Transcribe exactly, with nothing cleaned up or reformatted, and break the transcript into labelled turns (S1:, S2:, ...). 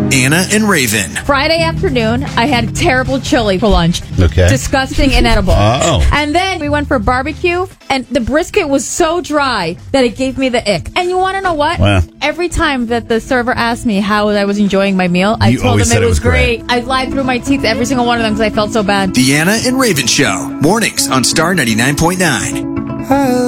S1: Anna and Raven.
S2: Friday afternoon, I had terrible chili for lunch.
S3: Okay.
S2: Disgusting, inedible.
S3: Oh.
S2: And then we went for barbecue, and the brisket was so dry that it gave me the ick. And you want to know what?
S3: Wow.
S2: Every time that the server asked me how I was enjoying my meal, I
S1: You
S2: told
S1: always
S2: them
S1: said
S2: it
S1: it
S2: was
S1: was great.
S2: great. I lied through my teeth every single one of them because I felt so bad.
S1: The Anna and Raven Show. Mornings on Star ninety-nine point nine.